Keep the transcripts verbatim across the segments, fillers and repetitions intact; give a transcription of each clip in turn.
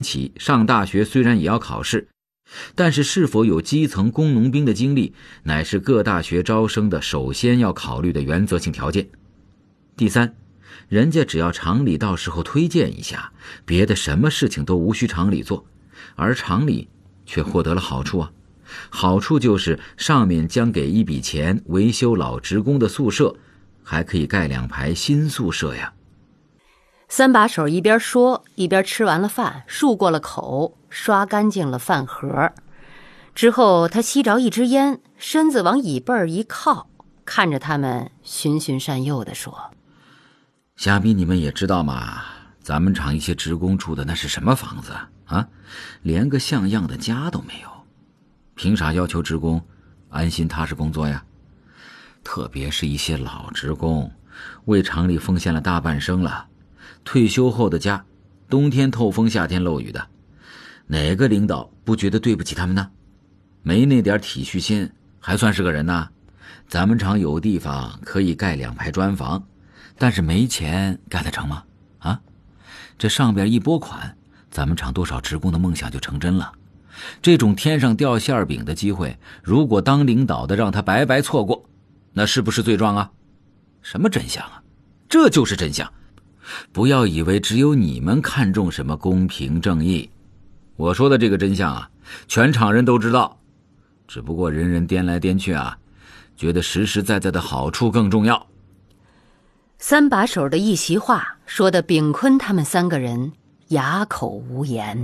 起上大学虽然也要考试，但是是否有基层工农兵的经历，乃是各大学招生的首先要考虑的原则性条件。第三，人家只要常理到时候推荐一下，别的什么事情都无需常理做，而常理却获得了好处啊。好处就是上面将给一笔钱维修老职工的宿舍，还可以盖两排新宿舍呀。 三把手一边说一边吃完了饭，漱过了口，刷干净了饭盒。之后他吸着一支烟，身子往椅背儿一靠，看着他们循循善诱地说： 虾逼，你们也知道嘛，咱们厂一些职工住的那是什么房子啊？连个像样的家都没有，凭啥要求职工安心踏实工作呀？特别是一些老职工，为厂里奉献了大半生了，退休后的家，冬天透风夏天漏雨的，哪个领导不觉得对不起他们呢？没那点体恤心还算是个人呢？咱们厂有地方可以盖两排砖房，但是没钱盖得成吗？啊，这上边一拨款，咱们厂多少职工的梦想就成真了。这种天上掉馅饼的机会，如果当领导的让他白白错过，那是不是罪状啊？什么真相啊？这就是真相。不要以为只有你们看重什么公平正义，我说的这个真相啊，全厂人都知道，只不过人人颠来颠去啊，觉得实实在在的好处更重要。 三把手的一席话说的炳坤他们三个人哑口无言。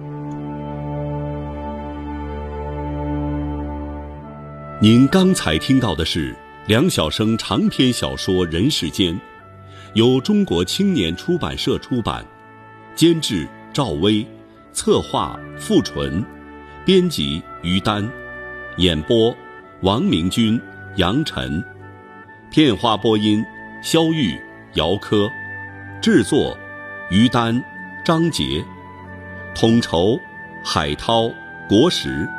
您刚才听到的是梁晓声长篇小说《人世间》，由中国青年出版社出版，监制赵薇，策划付纯，编辑于丹，演播王明军、杨晨，片花播音肖玉、姚科，制作于丹、张杰，统筹海涛、国石。